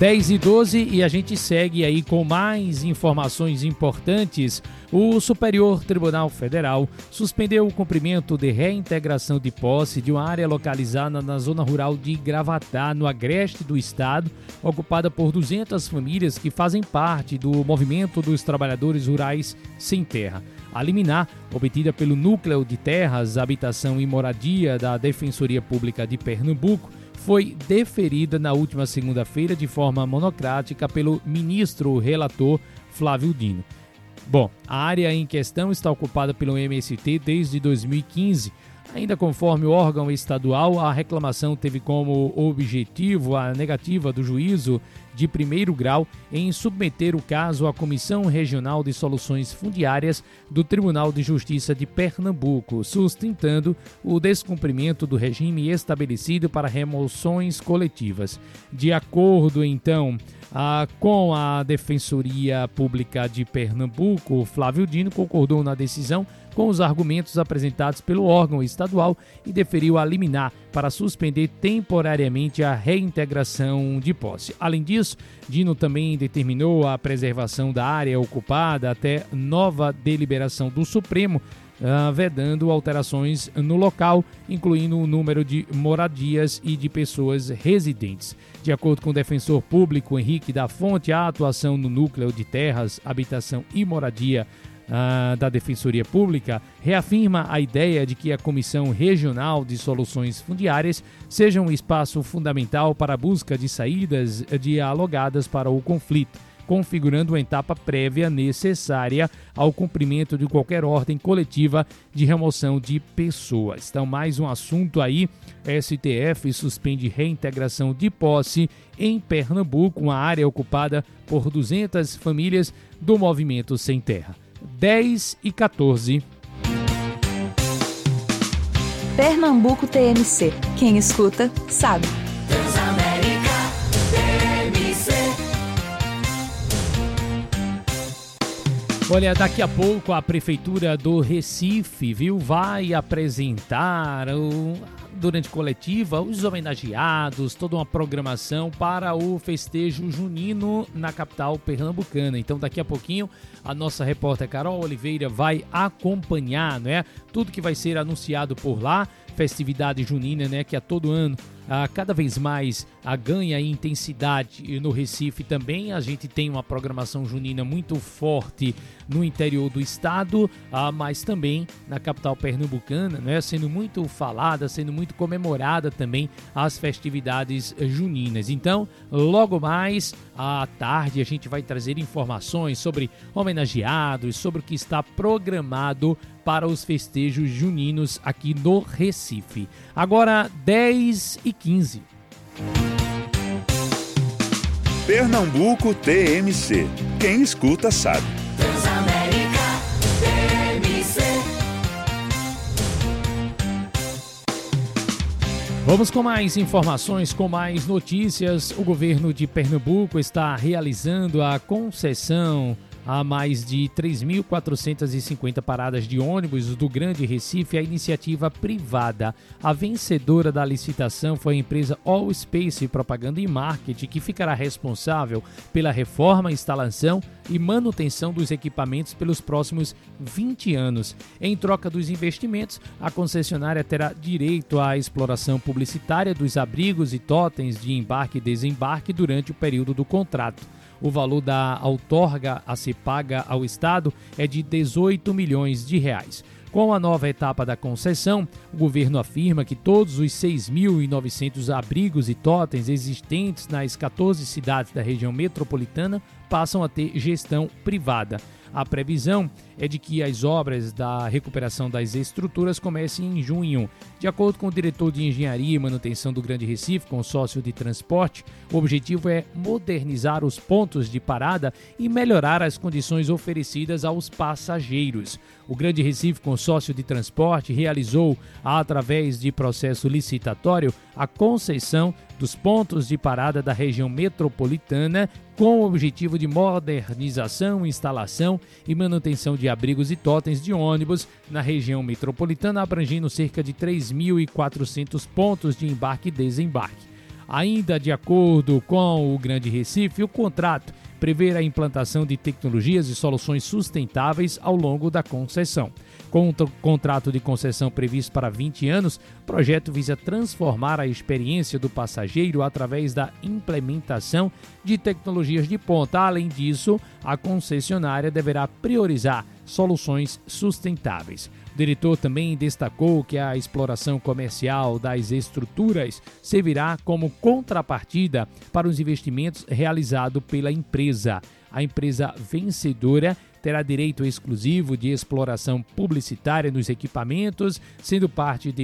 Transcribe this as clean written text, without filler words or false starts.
10h12 e a gente segue aí com mais informações importantes. O Superior Tribunal Federal suspendeu o cumprimento de reintegração de posse de uma área localizada na zona rural de Gravatá, no agreste do estado, ocupada por 200 famílias que fazem parte do movimento dos trabalhadores rurais sem terra. A liminar, obtida pelo Núcleo de Terras, Habitação e Moradia da Defensoria Pública de Pernambuco, foi deferida na última segunda-feira de forma monocrática pelo ministro relator Flávio Dino. Bom, a área em questão está ocupada pelo MST desde 2015. Ainda conforme o órgão estadual, a reclamação teve como objetivo a negativa do juízo de primeiro grau em submeter o caso à Comissão Regional de Soluções Fundiárias do Tribunal de Justiça de Pernambuco, sustentando o descumprimento do regime estabelecido para remoções coletivas. De acordo, então, com a Defensoria Pública de Pernambuco, Flávio Dino concordou na decisão com os argumentos apresentados pelo órgão estadual e deferiu a liminar para suspender temporariamente a reintegração de posse. Além disso, Dino também determinou a preservação da área ocupada até nova deliberação do Supremo, vedando alterações no local, incluindo o número de moradias e de pessoas residentes. De acordo com o defensor público Henrique da Fonte, a atuação no Núcleo de Terras, Habitação e Moradia da Defensoria Pública reafirma a ideia de que a Comissão Regional de Soluções Fundiárias seja um espaço fundamental para a busca de saídas dialogadas para o conflito, configurando uma etapa prévia necessária ao cumprimento de qualquer ordem coletiva de remoção de pessoas. Então, mais um assunto aí, STF suspende reintegração de posse em Pernambuco, uma área ocupada por 200 famílias do Movimento Sem Terra. 10h14. Pernambuco TMC. Quem escuta, sabe. Transamérica TMC. Olha, daqui a pouco a Prefeitura do Recife, vai apresentar durante coletiva os homenageados, toda uma programação para o festejo junino na capital pernambucana. Então, daqui a pouquinho, a nossa repórter Carol Oliveira vai acompanhar, né, tudo que vai ser anunciado por lá. Festividade junina, né, que a todo ano cada vez mais ganha intensidade no Recife também. A gente tem uma programação junina muito forte no interior do estado, mas também na capital pernambucana, né, sendo muito falada, sendo muito comemorada também as festividades juninas. Então, logo mais à tarde a gente vai trazer informações sobre homenageados, sobre o que está programado para os festejos juninos aqui no Recife. Agora, 10h15. Pernambuco TMC. Quem escuta sabe. Transamérica TMC. Vamos com mais informações, com mais notícias. O governo de Pernambuco está realizando a concessão a mais de 3.450 paradas de ônibus do Grande Recife, a iniciativa privada. A vencedora da licitação foi a empresa All Space Propaganda e Marketing, que ficará responsável pela reforma, instalação e manutenção dos equipamentos pelos próximos 20 anos. Em troca dos investimentos, a concessionária terá direito à exploração publicitária dos abrigos e totens de embarque e desembarque durante o período do contrato. O valor da outorga a ser paga ao Estado é de 18 milhões de reais. Com a nova etapa da concessão, o governo afirma que todos os 6.900 abrigos e totens existentes nas 14 cidades da região metropolitana passam a ter gestão privada. A previsão é de que as obras da recuperação das estruturas comecem em junho. De acordo com o diretor de Engenharia e Manutenção do Grande Recife, consórcio de transporte, o objetivo é modernizar os pontos de parada e melhorar as condições oferecidas aos passageiros. O Grande Recife Consórcio de Transporte realizou, através de processo licitatório, a concessão dos pontos de parada da região metropolitana com o objetivo de modernização, instalação e manutenção de abrigos e totens de ônibus na região metropolitana, abrangendo cerca de 3.400 pontos de embarque e desembarque. Ainda de acordo com o Grande Recife, o contrato prevê a implantação de tecnologias e soluções sustentáveis ao longo da concessão. Com o contrato de concessão previsto para 20 anos, o projeto visa transformar a experiência do passageiro através da implementação de tecnologias de ponta. Além disso, a concessionária deverá priorizar soluções sustentáveis. O diretor também destacou que a exploração comercial das estruturas servirá como contrapartida para os investimentos realizados pela empresa. A empresa vencedora terá direito exclusivo de exploração publicitária nos equipamentos, sendo parte de